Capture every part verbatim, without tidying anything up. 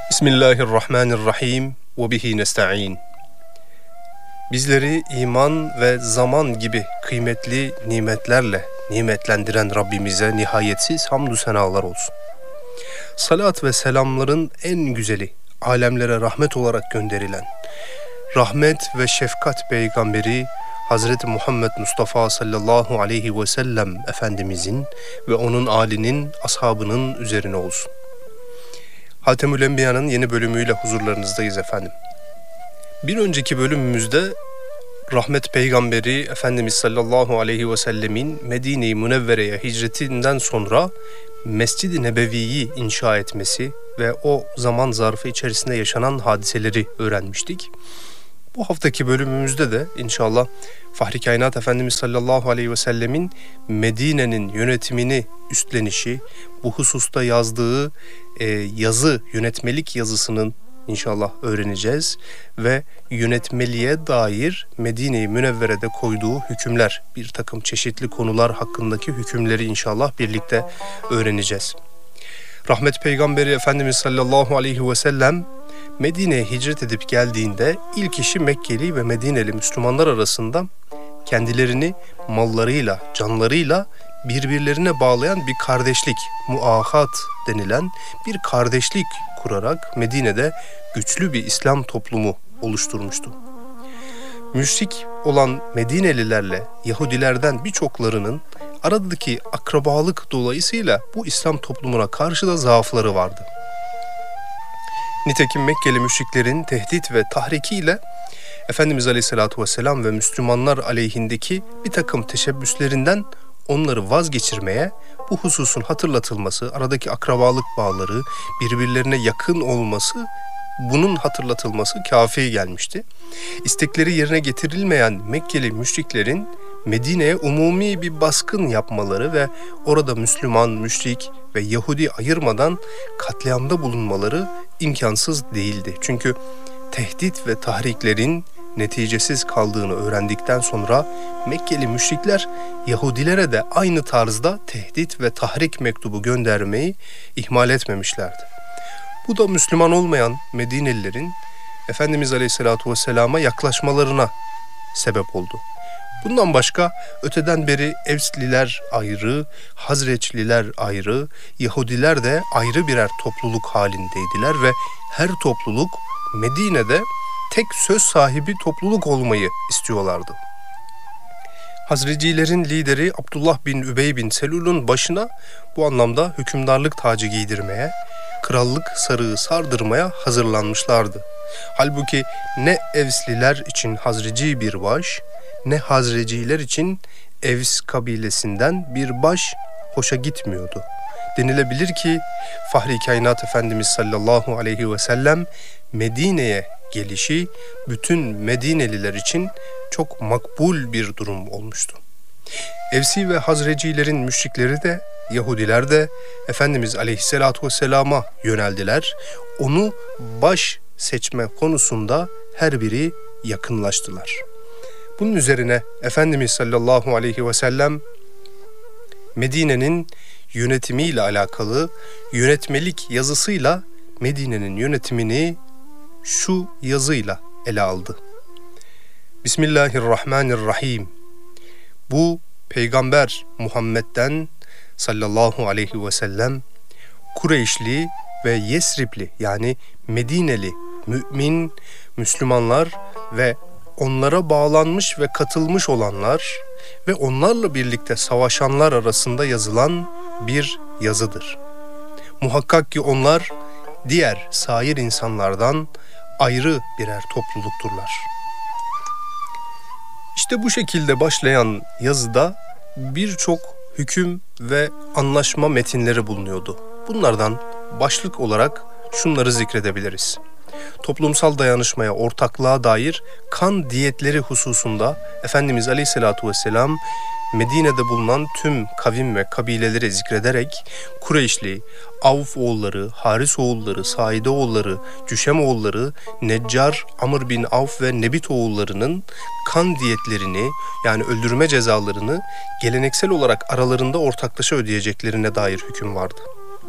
Bismillahirrahmanirrahim ve bihi nesta'in. Bizleri iman ve zaman gibi kıymetli nimetlerle nimetlendiren Rabbimize nihayetsiz hamdü senalar olsun. Salat ve selamların en güzeli, alemlere rahmet olarak gönderilen, rahmet ve şefkat peygamberi Hazreti Muhammed Mustafa sallallahu aleyhi ve sellem Efendimizin ve onun âlinin, ashabının üzerine olsun. Hatemül Enbiya'nın yeni bölümüyle huzurlarınızdayız efendim. Bir önceki bölümümüzde rahmet peygamberi Efendimiz sallallahu aleyhi ve sellemin Medine-i Münevvere'ye hicretinden sonra Mescid-i Nebevi'yi inşa etmesi ve o zaman zarfı içerisinde yaşanan hadiseleri öğrenmiştik. Bu haftaki bölümümüzde de inşallah Fahri Kainat Efendimiz sallallahu aleyhi ve sellemin Medine'nin yönetimini üstlenişi, bu hususta yazdığı e, yazı, yönetmelik yazısının inşallah öğreneceğiz ve yönetmeliğe dair Medine-i Münevvere'de koyduğu hükümler, bir takım çeşitli konular hakkındaki hükümleri inşallah birlikte öğreneceğiz. Rahmet peygamberi Efendimiz sallallahu aleyhi ve sellem Medine'ye hicret edip geldiğinde ilk işi Mekkeli ve Medineli Müslümanlar arasında kendilerini mallarıyla, canlarıyla birbirlerine bağlayan bir kardeşlik, muahat denilen bir kardeşlik kurarak Medine'de güçlü bir İslam toplumu oluşturmuştu. Müşrik olan Medinelilerle Yahudilerden birçoklarının aradaki akrabalık dolayısıyla bu İslam toplumuna karşı da zaafları vardı. Nitekim Mekkeli müşriklerin tehdit ve tahrikiyle Efendimiz Aleyhisselatü Vesselam ve Müslümanlar aleyhindeki bir takım teşebbüslerinden onları vazgeçirmeye, bu hususun hatırlatılması, aradaki akrabalık bağları, birbirlerine yakın olması, bunun hatırlatılması kafi gelmişti. İstekleri yerine getirilmeyen Mekkeli müşriklerin Medine'ye umumi bir baskın yapmaları ve orada Müslüman, müşrik ve Yahudi ayırmadan katliamda bulunmaları imkansız değildi. Çünkü tehdit ve tahriklerin neticesiz kaldığını öğrendikten sonra Mekkeli müşrikler Yahudilere de aynı tarzda tehdit ve tahrik mektubu göndermeyi ihmal etmemişlerdi. Bu da Müslüman olmayan Medinelilerin Efendimiz Aleyhisselatü Vesselam'a yaklaşmalarına sebep oldu. Bundan başka öteden beri Evsliler ayrı, Hazreçliler ayrı, Yahudiler de ayrı birer topluluk halindeydiler ve her topluluk Medine'de tek söz sahibi topluluk olmayı istiyorlardı. Hazrecilerin lideri Abdullah bin Übey bin Selul'un başına bu anlamda hükümdarlık tacı giydirmeye, krallık sarığı sardırmaya hazırlanmışlardı. Halbuki ne Evsliler için Hazreci bir baş, ne Hazreciler için Evs kabilesinden bir baş hoşa gitmiyordu. Denilebilir ki Fahri Kainat Efendimiz sallallahu aleyhi ve sellem Medine'ye gelişi bütün Medineliler için çok makbul bir durum olmuştu. Evsi ve Hazrecilerin müşrikleri de Yahudiler de Efendimiz Aleyhisselatü Vesselam'a yöneldiler. Onu baş seçme konusunda her biri yakınlaştılar. Bunun üzerine Efendimiz sallallahu aleyhi ve sellem Medine'nin yönetimiyle alakalı yönetmelik yazısıyla Medine'nin yönetimini şu yazıyla ele aldı. Bismillahirrahmanirrahim. Bu Peygamber Muhammed'den sallallahu aleyhi ve sellem Kureyşli ve Yesribli yani Medineli mümin Müslümanlar ve onlara bağlanmış ve katılmış olanlar ve onlarla birlikte savaşanlar arasında yazılan bir yazıdır. Muhakkak ki onlar diğer sair insanlardan ayrı birer toplulukturlar. İşte bu şekilde başlayan yazıda birçok hüküm ve anlaşma metinleri bulunuyordu. Bunlardan başlık olarak şunları zikredebiliriz. Toplumsal dayanışmaya, ortaklığa dair kan diyetleri hususunda Efendimiz Aleyhisselatü Vesselam Medine'de bulunan tüm kavim ve kabileleri zikrederek Kureyşli, Avf oğulları, Haris oğulları, Saide oğulları, Cüşem oğulları, Neccar, Amr bin Avf ve Nebit oğullarının kan diyetlerini yani öldürme cezalarını geleneksel olarak aralarında ortaklaşa ödeyeceklerine dair hüküm vardı.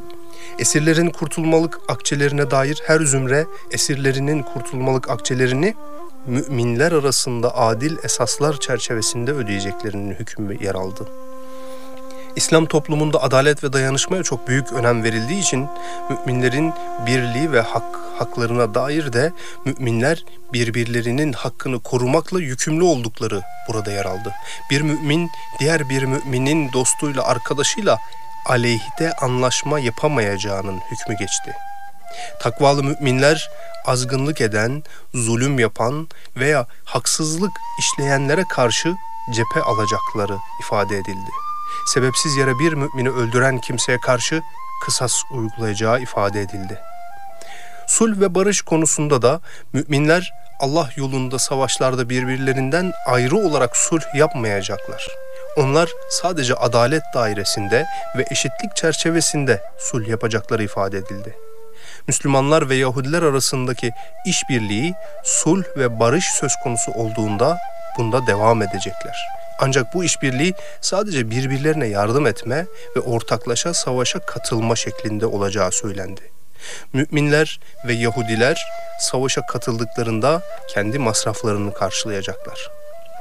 Esirlerin kurtulmalık akçelerine dair her zümre esirlerinin kurtulmalık akçelerini müminler arasında adil esaslar çerçevesinde ödeyeceklerinin hükmü yer aldı. İslam toplumunda adalet ve dayanışmaya çok büyük önem verildiği için müminlerin birliği ve hak, haklarına dair de müminler birbirlerinin hakkını korumakla yükümlü oldukları burada yer aldı. Bir mümin diğer bir müminin dostuyla, arkadaşıyla aleyhte anlaşma yapamayacağının hükmü geçti. Takvalı müminler azgınlık eden, zulüm yapan veya haksızlık işleyenlere karşı cephe alacakları ifade edildi. Sebepsiz yere bir mümini öldüren kimseye karşı kısas uygulayacağı ifade edildi. Sulh ve barış konusunda da müminler Allah yolunda savaşlarda birbirlerinden ayrı olarak sulh yapmayacaklar. Onlar sadece adalet dairesinde ve eşitlik çerçevesinde sulh yapacakları ifade edildi. Müslümanlar ve Yahudiler arasındaki işbirliği, sulh ve barış söz konusu olduğunda bunda devam edecekler. Ancak bu işbirliği sadece birbirlerine yardım etme ve ortaklaşa savaşa katılma şeklinde olacağı söylendi. Müminler ve Yahudiler savaşa katıldıklarında kendi masraflarını karşılayacaklar.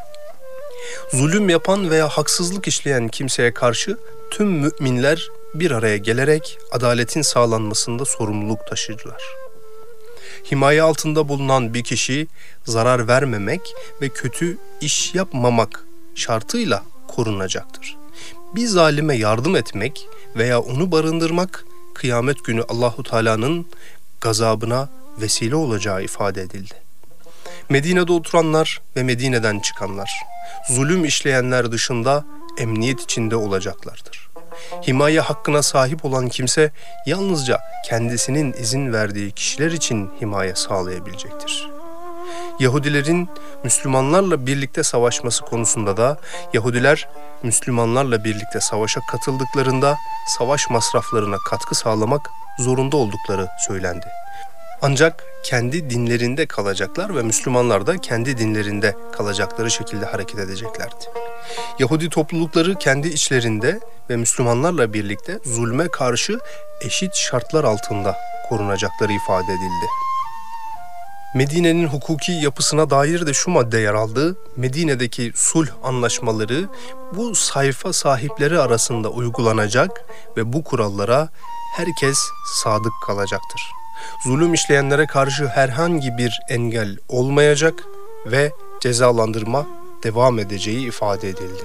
Zulüm yapan veya haksızlık işleyen kimseye karşı tüm müminler bir araya gelerek adaletin sağlanmasında sorumluluk taşırlar. Himaye altında bulunan bir kişi zarar vermemek ve kötü iş yapmamak şartıyla korunacaktır. Bir zalime yardım etmek veya onu barındırmak kıyamet günü Allahu Teala'nın gazabına vesile olacağı ifade edildi. Medine'de oturanlar ve Medine'den çıkanlar, zulüm işleyenler dışında emniyet içinde olacaklardır. Himaye hakkına sahip olan kimse yalnızca kendisinin izin verdiği kişiler için himaye sağlayabilecektir. Yahudilerin Müslümanlarla birlikte savaşması konusunda da Yahudiler Müslümanlarla birlikte savaşa katıldıklarında savaş masraflarına katkı sağlamak zorunda oldukları söylendi. Ancak kendi dinlerinde kalacaklar ve Müslümanlar da kendi dinlerinde kalacakları şekilde hareket edeceklerdi. Yahudi toplulukları kendi içlerinde ve Müslümanlarla birlikte zulme karşı eşit şartlar altında korunacakları ifade edildi. Medine'nin hukuki yapısına dair de şu madde yer aldı. Medine'deki sulh anlaşmaları bu sayfa sahipleri arasında uygulanacak ve bu kurallara herkes sadık kalacaktır. Zulüm işleyenlere karşı herhangi bir engel olmayacak ve cezalandırma devam edeceği ifade edildi.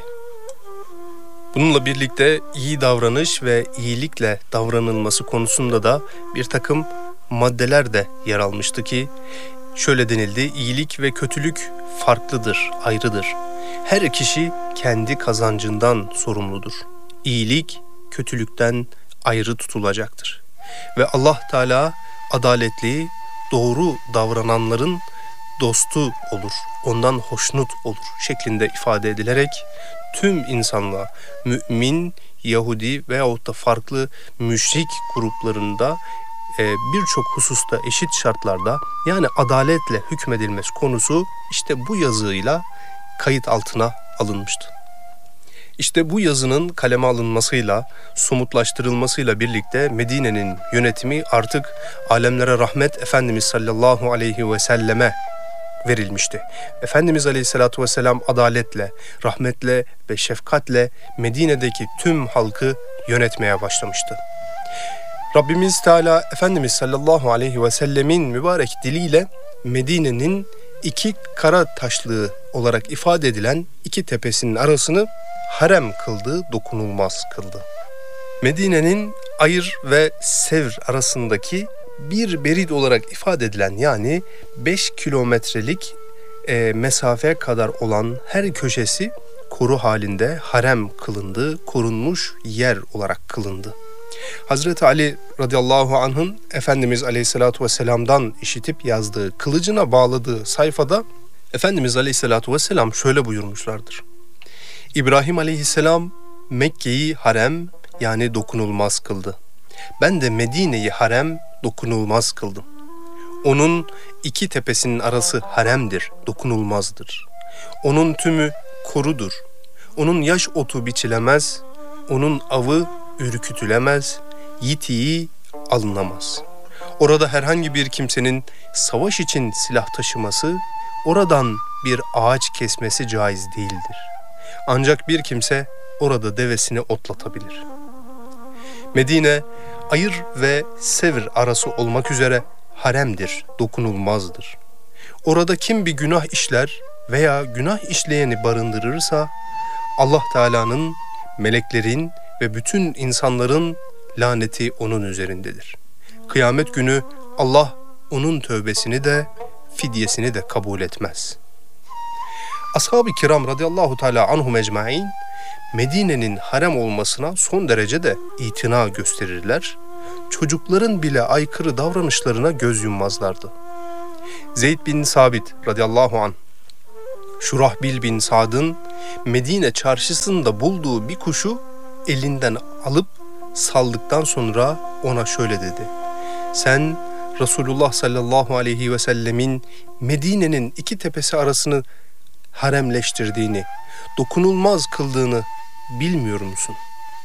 Bununla birlikte iyi davranış ve iyilikle davranılması konusunda da bir takım maddeler de yer almıştı ki şöyle denildi: iyilik ve kötülük farklıdır, ayrıdır. Her kişi kendi kazancından sorumludur. İyilik kötülükten ayrı tutulacaktır. Ve Allah Teala adaletli, doğru davrananların dostu olur, ondan hoşnut olur şeklinde ifade edilerek tüm insanlığa, mümin, Yahudi veyahut da farklı müşrik gruplarında birçok hususta eşit şartlarda, yani adaletle hükmedilmesi konusu işte bu yazıyla kayıt altına alınmıştı. İşte bu yazının kaleme alınmasıyla, somutlaştırılmasıyla birlikte Medine'nin yönetimi artık alemlere rahmet Efendimiz sallallahu aleyhi ve selleme verilmişti. Efendimiz aleyhissalatu vesselam adaletle, rahmetle ve şefkatle Medine'deki tüm halkı yönetmeye başlamıştı. Rabbimiz Teala Efendimiz sallallahu aleyhi ve sellemin mübarek diliyle Medine'nin iki kara taşlığı olarak ifade edilen iki tepesinin arasını harem kıldı, dokunulmaz kıldı. Medine'nin Ayr ve Sevr arasındaki bir berid olarak ifade edilen, yani beş kilometrelik e, mesafeye kadar olan her köşesi koru halinde harem kılındı, korunmuş yer olarak kılındı. Hazreti Ali radıyallahu anh'ın Efendimiz aleyhissalatu vesselam'dan işitip yazdığı, kılıcına bağladığı sayfada Efendimiz aleyhissalatu vesselam şöyle buyurmuşlardır: İbrahim aleyhisselam Mekke'yi harem, yani dokunulmaz kıldı. Ben de Medine'yi harem, dokunulmaz kıldım. Onun iki tepesinin arası haremdir, dokunulmazdır. Onun tümü korudur. Onun yaş otu biçilemez, onun avı ürkütülemez, yitiği alınamaz. Orada herhangi bir kimsenin savaş için silah taşıması, oradan bir ağaç kesmesi caiz değildir. Ancak bir kimse orada devesini otlatabilir. Medine, Ayır ve Sevr arası olmak üzere haremdir, dokunulmazdır. Orada kim bir günah işler veya günah işleyeni barındırırsa, Allah Teala'nın, meleklerin ve bütün insanların laneti onun üzerindedir. Kıyamet günü Allah onun tövbesini de, fidyesini de kabul etmez. Ashab-ı kiram radıyallahu teala anhum ecmaîn, Medine'nin harem olmasına son derece de itina gösterirler, çocukların bile aykırı davranışlarına göz yummazlardı. Zeyd bin Sabit radıyallahu anh, Şurahbil bin Sad'ın Medine çarşısında bulduğu bir kuşu elinden alıp saldıktan sonra ona şöyle dedi: "Sen Resulullah sallallahu aleyhi ve sellemin Medine'nin iki tepesi arasını haremleştirdiğini, dokunulmaz kıldığını bilmiyor musun?"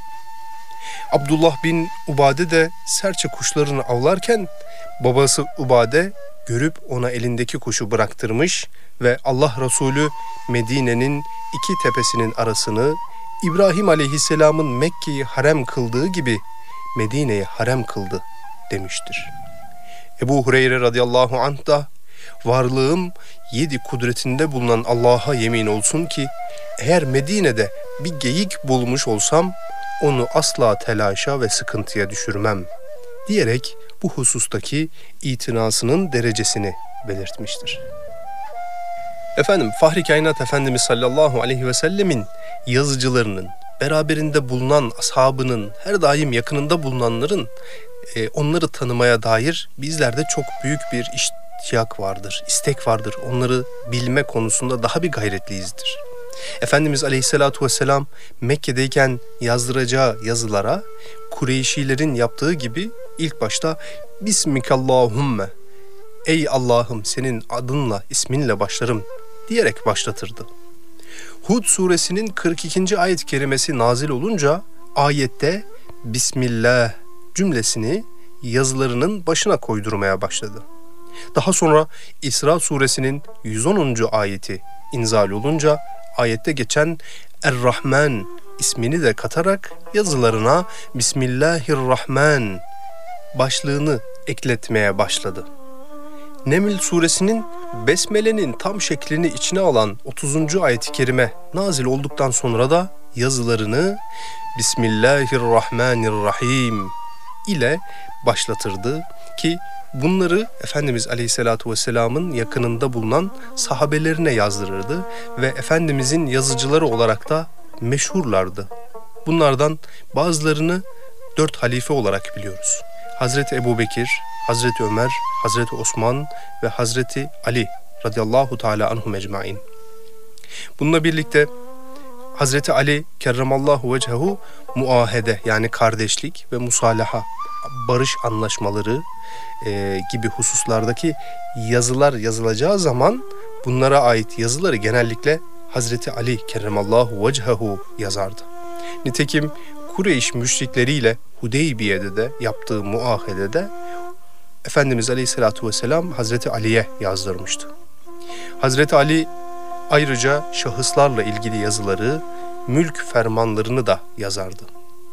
Abdullah bin Ubade de serçe kuşlarını avlarken babası Ubade görüp ona elindeki kuşu bıraktırmış ve Allah Resulü Medine'nin iki tepesinin arasını İbrahim aleyhisselamın Mekke'yi harem kıldığı gibi Medine'yi harem kıldı demiştir. Ebu Hureyre radıyallahu anh da, "Varlığım yedi kudretinde bulunan Allah'a yemin olsun ki eğer Medine'de bir geyik bulmuş olsam onu asla telaşa ve sıkıntıya düşürmem" diyerek bu husustaki itinasının derecesini belirtmiştir. Efendim, Fahri Kainat Efendimiz sallallahu aleyhi ve sellemin yazıcılarının, beraberinde bulunan ashabının, her daim yakınında bulunanların e, onları tanımaya dair bizlerde çok büyük bir iştiyak vardır, istek vardır. Onları bilme konusunda daha bir gayretliyizdir. Efendimiz aleyhissalatu vesselam Mekke'deyken yazdıracağı yazılara Kureyşilerin yaptığı gibi ilk başta Bismikallahümme, ey Allah'ım senin adınla, isminle başlarım diyerek başlatırdı. Hud suresinin kırk ikinci ayet-i kerimesi nazil olunca ayette Bismillah cümlesini yazılarının başına koydurmaya başladı. Daha sonra İsra suresinin yüz onuncu ayeti inzal olunca ayette geçen Er-Rahman ismini de katarak yazılarına Bismillahirrahman başlığını ekletmeye başladı. Neml suresinin Besmele'nin tam şeklini içine alan otuzuncu ayet-i kerime nazil olduktan sonra da yazılarını Bismillahirrahmanirrahim ile başlatırdı ki bunları Efendimiz Aleyhisselatü Vesselam'ın yakınında bulunan sahabelerine yazdırırdı ve Efendimizin yazıcıları olarak da meşhurlardı. Bunlardan bazılarını dört halife olarak biliyoruz. Hazreti Ebubekir, Hazreti Ömer, Hazreti Osman ve Hazreti Ali radıyallahu teala anhum ecmaîn. Bununla birlikte Hazreti Ali kerremallahu vechehu muahede yani kardeşlik ve musalaha, barış anlaşmaları e, gibi hususlardaki yazılar yazılacağı zaman bunlara ait yazıları genellikle Hazreti Ali kerremallahu vechehu yazardı. Nitekim Kureyş müşrikleriyle Hudeybiye'de de yaptığı muahedede Efendimiz Aleyhisselatü Vesselam Hazreti Ali'ye yazdırmıştı. Hazreti Ali ayrıca şahıslarla ilgili yazıları, mülk fermanlarını da yazardı.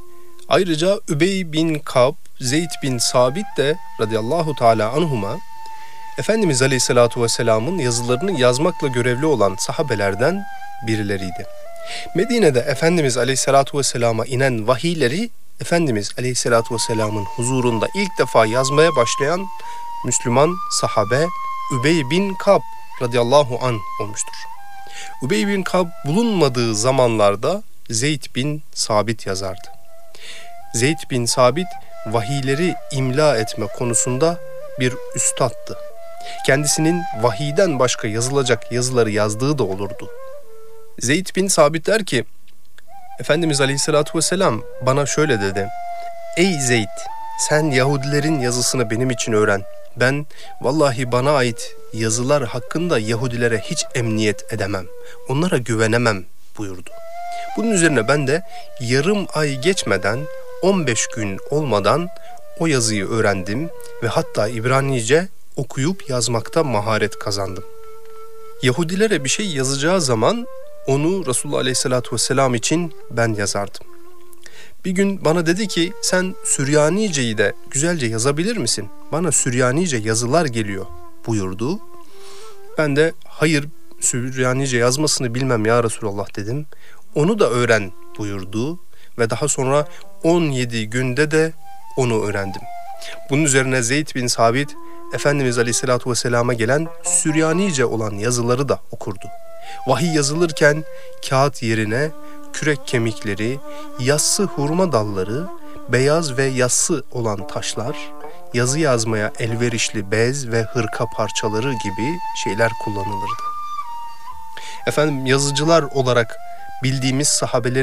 Ayrıca Übey bin Kab, Zeyd bin Sabit de radıyallahu teala anhuma Efendimiz Aleyhisselatü Vesselam'ın yazılarını yazmakla görevli olan sahabelerden birileriydi. Medine'de Efendimiz Aleyhisselatü Vesselam'a inen vahiyleri Efendimiz Aleyhisselatü Vesselam'ın huzurunda ilk defa yazmaya başlayan Müslüman sahabe Übey bin Kab radıyallahu anh olmuştur. Übey bin Kab bulunmadığı zamanlarda Zeyd bin Sabit yazardı. Zeyd bin Sabit vahiyleri imla etme konusunda bir üstattı. Kendisinin vahiyden başka yazılacak yazıları yazdığı da olurdu. Zeyd bin Sabit der ki, Efendimiz Aleyhisselatü Vesselam bana şöyle dedi: "Ey Zeyd, sen Yahudilerin yazısını benim için öğren. Ben vallahi bana ait yazılar hakkında Yahudilere hiç emniyet edemem. Onlara güvenemem" buyurdu. Bunun üzerine ben de yarım ay geçmeden, on beş gün olmadan o yazıyı öğrendim ve hatta İbranice okuyup yazmakta maharet kazandım. Yahudilere bir şey yazacağı zaman onu Resulullah Aleyhisselatü Vesselam için ben yazardım. Bir gün bana dedi ki sen Süryanice'yi de güzelce yazabilir misin? Bana Süryanice yazılar geliyor buyurdu. Ben de hayır Süryanice yazmasını bilmem ya Resulallah dedim. Onu da öğren buyurdu ve daha sonra on yedi günde de onu öğrendim. Bunun üzerine Zeyd bin Sabit Efendimiz Aleyhisselatü Vesselam'a gelen Süryanice olan yazıları da okurdu. Vahiy yazılırken kağıt yerine kürek kemikleri, yassı hurma dalları, beyaz ve yassı olan taşlar, yazı yazmaya elverişli bez ve hırka parçaları gibi şeyler kullanılırdı. Efendim yazıcılar olarak bildiğimiz sahabeleri